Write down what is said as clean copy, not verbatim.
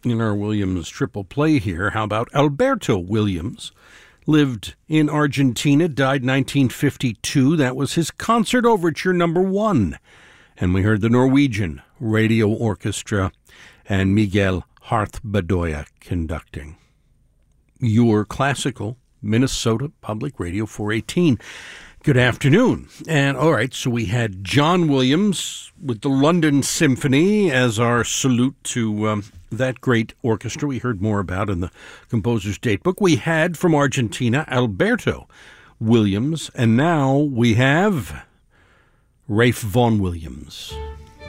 in our Williams triple play here. How about Alberto Williams? Lived in Argentina, died 1952. That was his concert overture number 1. And we heard the Norwegian Radio Orchestra and Miguel Harth-Bedoya conducting. Your classical Minnesota Public Radio 418. Good afternoon. And all right, so we had John Williams with the London Symphony as our salute to that great orchestra we heard more about in the composer's datebook. We had from Argentina Alberto Williams, and now we have Ralph Vaughan Williams.